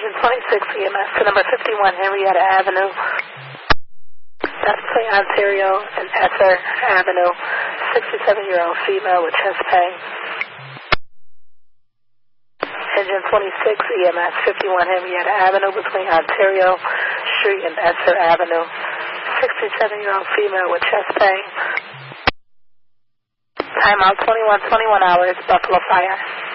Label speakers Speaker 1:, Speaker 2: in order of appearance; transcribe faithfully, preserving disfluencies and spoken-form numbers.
Speaker 1: Engine twenty-six E M S to number fifty-one Henrietta Avenue. That's between Ontario and Esser Avenue. sixty-seven-year-old female with chest pain. Engine twenty-six E M S fifty-one Henrietta Avenue between Ontario Street and Esser Avenue. sixty-seven-year-old female with chest pain. Timeout twenty-one twenty-one hours, Buffalo Fire.